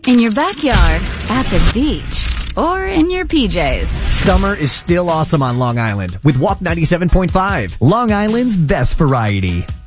In your backyard, at the beach, or in your PJs. Summer is still awesome on Long Island with WAP 97.5, Long Island's best variety.